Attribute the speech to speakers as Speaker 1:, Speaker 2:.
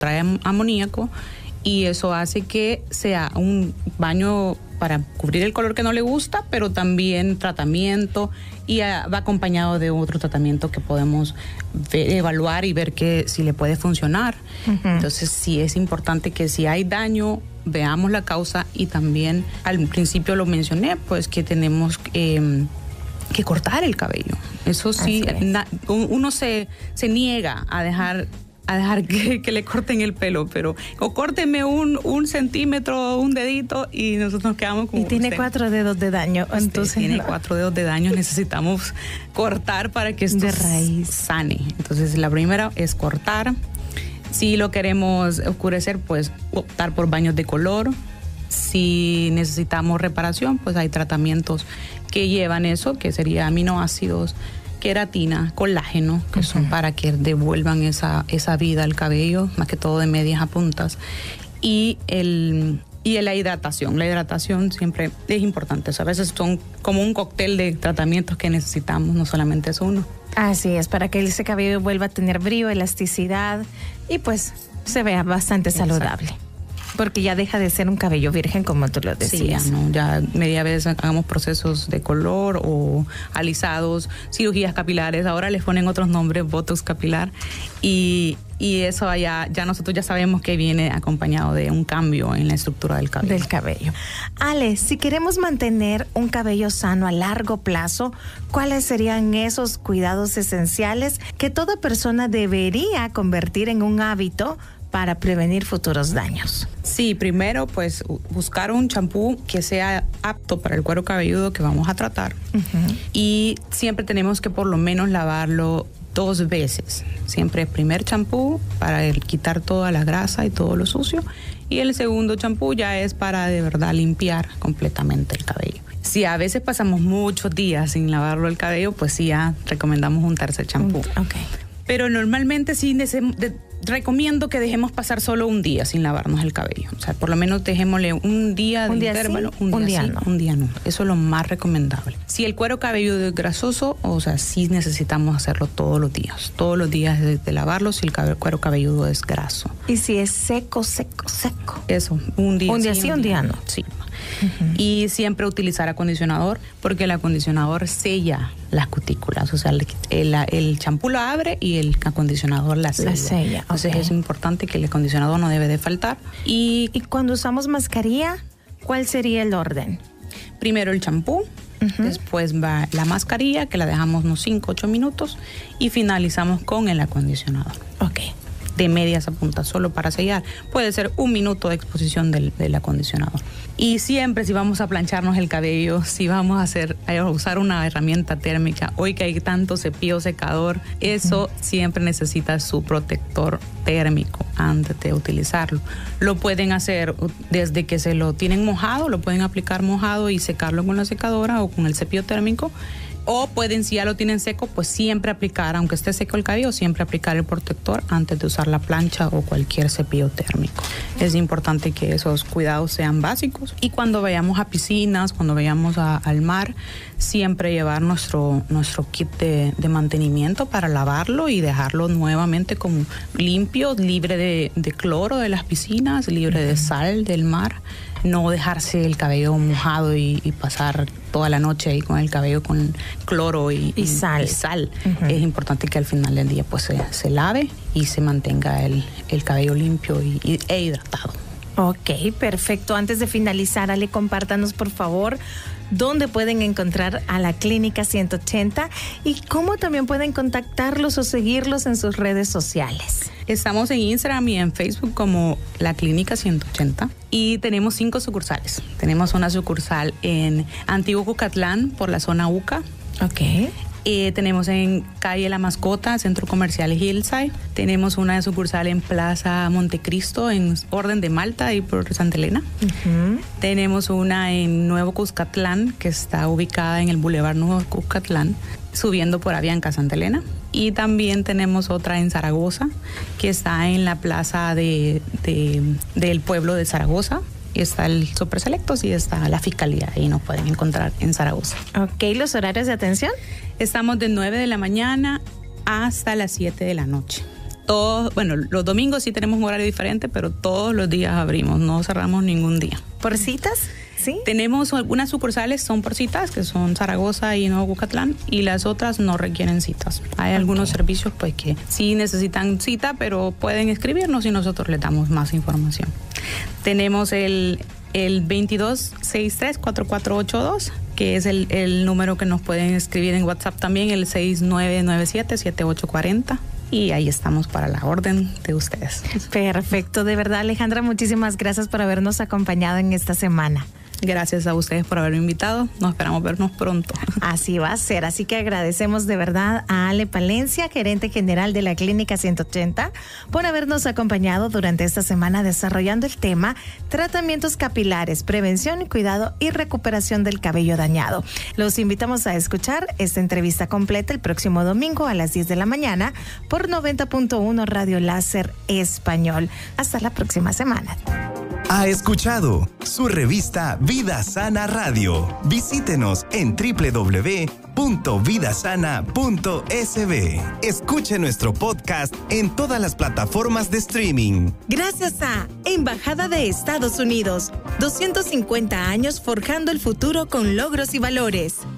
Speaker 1: trae amoníaco y eso hace que sea un baño para cubrir el color que no le gusta, pero también tratamiento y va acompañado de otro tratamiento que podemos evaluar y ver que si le puede funcionar. Entonces sí es importante que si hay daño, veamos la causa y también al principio lo mencioné, pues que tenemos que cortar el cabello. Eso sí, uno se niega a dejar que le corten el pelo, pero o córtenme un centímetro, un dedito y nosotros nos quedamos como...
Speaker 2: Y tiene 4 dedos de daño. Entonces
Speaker 1: tiene 4 dedos de daño, necesitamos cortar para que esto
Speaker 2: de raíz
Speaker 1: sane. Entonces la primera es cortar. Si lo queremos oscurecer, pues optar por baños de color. Si necesitamos reparación, pues hay tratamientos que llevan eso, que sería aminoácidos, queratina, colágeno, que son para que devuelvan esa vida al cabello, más que todo de medias a puntas. Y la hidratación. La hidratación siempre es importante. O sea, a veces son como un cóctel de tratamientos que necesitamos, no solamente es uno.
Speaker 2: Así es, para que ese cabello vuelva a tener brillo, elasticidad y pues se vea bastante saludable. Porque ya deja de ser un cabello virgen, como tú lo decías.
Speaker 1: Sí, ya media vez hagamos procesos de color o alisados, cirugías capilares, ahora les ponen otros nombres, botox capilar, y eso ya nosotros ya sabemos que viene acompañado de un cambio en la estructura del cabello.
Speaker 2: Ale, si queremos mantener un cabello sano a largo plazo, ¿cuáles serían esos cuidados esenciales que toda persona debería convertir en un hábito para prevenir futuros daños?
Speaker 1: Sí, primero pues buscar un champú que sea apto para el cuero cabelludo que vamos a tratar. Y siempre tenemos que por lo menos lavarlo 2 veces. Siempre el primer champú para quitar toda la grasa y todo lo sucio, y el segundo champú ya es para de verdad limpiar completamente el cabello. Si a veces pasamos muchos días sin lavarlo el cabello, pues sí ya recomendamos un tercer champú. Pero normalmente sí recomiendo que dejemos pasar solo un día sin lavarnos el cabello. O sea, por lo menos dejémosle un día de intervalo,
Speaker 2: sí, un día no.
Speaker 1: Eso es lo más recomendable. Si el cuero cabelludo es grasoso, o sea, sí necesitamos hacerlo todos los días. Todos los días de lavarlo si el cuero cabelludo es graso.
Speaker 2: ¿Y si es seco?
Speaker 1: Eso, un día
Speaker 2: sí, un día no.
Speaker 1: Sí. Y siempre utilizar acondicionador, porque el acondicionador sella las cutículas, o sea, el champú lo abre y el acondicionador la sella. Entonces es importante que el acondicionador no debe de faltar.
Speaker 2: Y cuando usamos mascarilla, ¿cuál sería el orden?
Speaker 1: Primero el champú, después va la mascarilla, que la dejamos unos 5-8 minutos, y finalizamos con el acondicionador. De medias a puntas, solo para sellar. Puede ser 1 minuto de exposición del acondicionador. Y siempre, si vamos a plancharnos el cabello, si vamos a usar una herramienta térmica, hoy que hay tanto cepillo secador, eso siempre necesita su protector térmico antes de utilizarlo. Lo pueden hacer desde que se lo tienen mojado, lo pueden aplicar mojado y secarlo con la secadora o con el cepillo térmico. O pueden, si ya lo tienen seco, pues siempre aplicar, aunque esté seco el cabello, siempre aplicar el protector antes de usar la plancha o cualquier cepillo térmico. Es importante que esos cuidados sean básicos. Y cuando vayamos a piscinas, cuando vayamos al mar, siempre llevar nuestro kit de mantenimiento para lavarlo y dejarlo nuevamente como limpio, libre de cloro de las piscinas, libre de sal del mar. No dejarse el cabello mojado y pasar toda la noche ahí con el cabello con cloro y sal. Es importante que al final del día pues se lave y se mantenga el cabello limpio e hidratado.
Speaker 2: Ok, perfecto. Antes de finalizar, Ale, compártanos por favor dónde pueden encontrar a la Clínica 180 y cómo también pueden contactarlos o seguirlos en sus redes sociales.
Speaker 1: Estamos en Instagram y en Facebook como la Clínica 180 y tenemos 5 sucursales. Tenemos una sucursal en Antiguo Cucatlán por la zona UCA. Tenemos en calle La Mascota, Centro Comercial Hillside. Tenemos una sucursal en Plaza Montecristo, en Orden de Malta y por Santa Elena. Tenemos una en Nuevo Cuscatlán, que está ubicada en el Boulevard Nuevo Cuscatlán, subiendo por Avianca, Santa Elena. Y también tenemos otra en Zaragoza, que está en la plaza del pueblo de Zaragoza. Y está el Super Selectos y está la Fiscalía. Ahí nos pueden encontrar en Zaragoza.
Speaker 2: ¿Los horarios de atención?
Speaker 1: Estamos de 9 de la mañana hasta las 7 de la noche. Los domingos sí tenemos un horario diferente, pero todos los días abrimos, no cerramos ningún día.
Speaker 2: ¿Por citas? Sí.
Speaker 1: Tenemos algunas sucursales, son por citas, que son Zaragoza y Nuevo Cucatlán, y las otras no requieren citas. Hay algunos servicios pues que sí necesitan cita, pero pueden escribirnos y nosotros les damos más información. Tenemos el 2263-4482, que es el número que nos pueden escribir en WhatsApp también, el 6997-7840. Y ahí estamos para la orden de ustedes.
Speaker 2: Perfecto, de verdad, Alejandra, muchísimas gracias por habernos acompañado en esta semana.
Speaker 1: Gracias a ustedes por haberme invitado. Nos esperamos vernos pronto.
Speaker 2: Así va a ser. Así que agradecemos de verdad a Ale Palencia, gerente general de la Clínica 180, por habernos acompañado durante esta semana desarrollando el tema tratamientos capilares, prevención y cuidado y recuperación del cabello dañado. Los invitamos a escuchar esta entrevista completa el próximo domingo a las 10 de la mañana por 90.1 Radio Láser Español. Hasta la próxima semana.
Speaker 3: Ha escuchado su revista Vida Sana Radio. Visítenos en www.vidasana.sb. Escuche nuestro podcast en todas las plataformas de streaming.
Speaker 2: Gracias a Embajada de Estados Unidos, 250 años forjando el futuro con logros y valores.